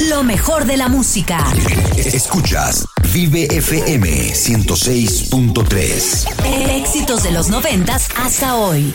Lo mejor de la música. Escuchas Vive FM 106.3. Éxitos de los 90s hasta hoy.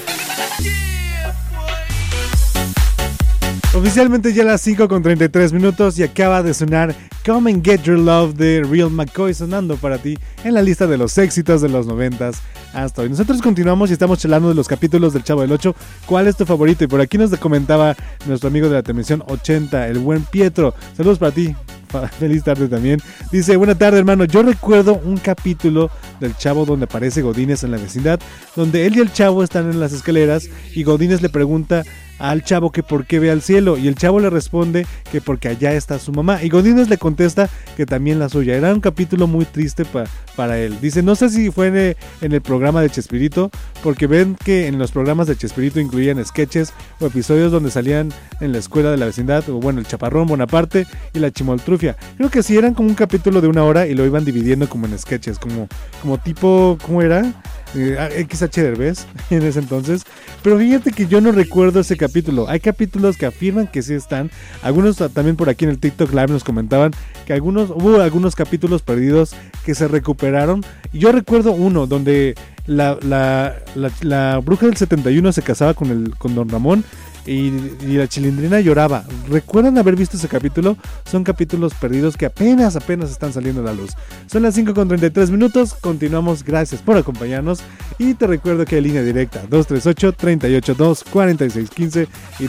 Oficialmente ya las 5:33 y acaba de sonar Come and Get Your Love de Real McCoy sonando para ti en la lista de los éxitos de los 90s hasta hoy. Nosotros continuamos y estamos charlando de los capítulos del Chavo del 8. ¿Cuál es tu favorito? Y por aquí nos comentaba nuestro amigo de la televisión 80, el buen Pietro. Saludos para ti. Feliz tarde también. Dice, buena tarde hermano, yo recuerdo un capítulo del Chavo donde aparece Godínez en la vecindad, donde él y el Chavo están en las escaleras y Godínez le pregunta al Chavo que por qué ve al cielo y el Chavo le responde que porque allá está su mamá y Godínez le contesta que también la suya. Era un capítulo muy triste para él. Dice, no sé si fue en el programa de Chespirito, porque ven que en los programas de Chespirito incluían sketches o episodios donde salían en la escuela de la vecindad, o bueno, el Chaparrón, Bonaparte y la Chimoltrufia. Creo que sí, eran como un capítulo de 1 hora y lo iban dividiendo como en sketches, como tipo, ¿cómo era? XH Derbez en ese entonces. Pero fíjate que yo no recuerdo ese capítulo. Hay capítulos que afirman que sí están. Algunos también por aquí en el TikTok Live nos comentaban que hubo algunos capítulos perdidos que se recuperaron. Y yo recuerdo uno donde la bruja del 71 se casaba con Don Ramón y la Chilindrina lloraba. ¿Recuerdan haber visto ese capítulo? Son capítulos perdidos que apenas están saliendo a la luz. Son las 5:33. Continuamos, gracias por acompañarnos y te recuerdo que hay línea directa 238-382-4615 y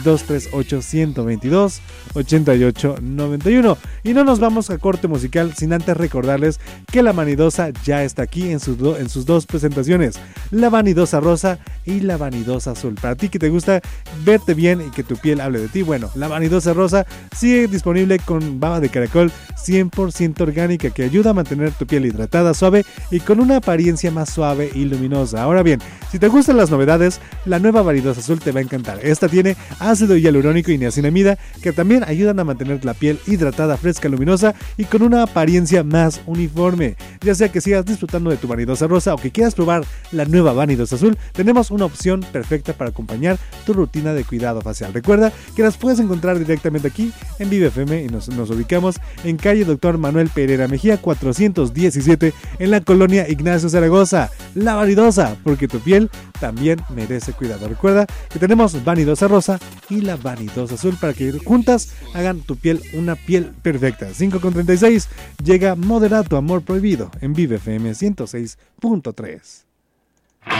238-122-8891. Y no nos vamos a corte musical sin antes recordarles que La Vanidosa ya está aquí en sus dos presentaciones, La Vanidosa Rosa y La Vanidosa Azul. Para ti que te gusta verte bien y que tu piel hable de ti, bueno, La Vanidosa Rosa sigue disponible con baba de caracol 100% orgánica que ayuda a mantener tu piel hidratada, suave y con una apariencia más suave y luminosa. Ahora bien, si te gustan las novedades, la nueva Vanidosa Azul te va a encantar. Esta tiene ácido hialurónico y niacinamida que también ayudan a mantener la piel hidratada, fresca, luminosa y con una apariencia más uniforme. Ya sea que sigas disfrutando de tu Vanidosa Rosa o que quieras probar la nueva Vanidosa Azul, tenemos una opción perfecta para acompañar tu rutina de cuidado facial. Recuerda que las puedes encontrar directamente aquí en Vive FM y nos ubicamos en calle Dr. Manuel Pereira Mejía 417 en la colonia Ignacio Zaragoza. La Vanidosa, porque tu piel también merece cuidado. Recuerda que tenemos Vanidosa Rosa y la Vanidosa Azul para que juntas hagan tu piel una piel perfecta. 5:36 llega Moderato Amor Prohibido en Vive FM 106.3.